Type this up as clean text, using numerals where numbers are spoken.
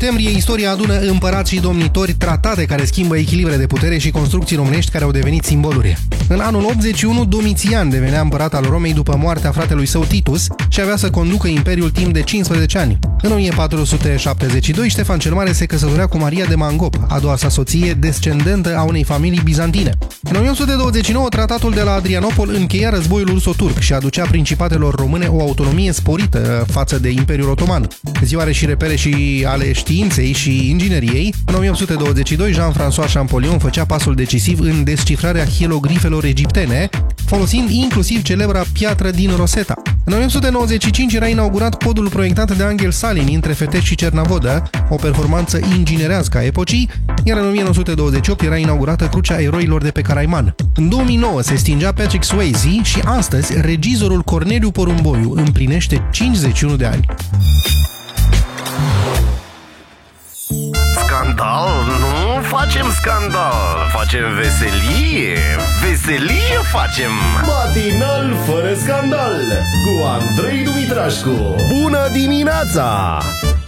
septembrie, istoria adună împărați și domnitori, tratate care schimbă echilibre de putere și construcții românești care au devenit simboluri. În anul 81, Domitian devenea împărat al Romei după moartea fratelui său Titus și avea să conducă imperiul timp de 15 ani. În 1472, Ștefan cel Mare se căsătorea cu Maria de Mangop, a doua sa soție, descendentă a unei familii bizantine. În 1129, tratatul de la Adrianopol încheia războiul ruso-turc și aducea principatelor române o autonomie sporită față de Imperiul Otoman. Zioare și repere și ale științei și ingineriei, în 1822, Jean-François Champollion făcea pasul decisiv în descifrarea hieroglifelor egiptene, folosind inclusiv celebra piatră din Rosetta. În 1995 era inaugurat podul proiectat de Angel Salini între Fetești și Cernavodă, o performanță inginerească a epocii, iar în 1928 era inaugurată Crucea Eroilor de pe Caraiman. În 2009 se stingea Patrick Swayze și astăzi regizorul Corneliu Porumboiu împlinește 51 de ani. Scandal? Nu facem scandal, facem veselie. Veselie facem. Matinal fără scandal cu Andrei Dumitrașcu. Bună dimineața!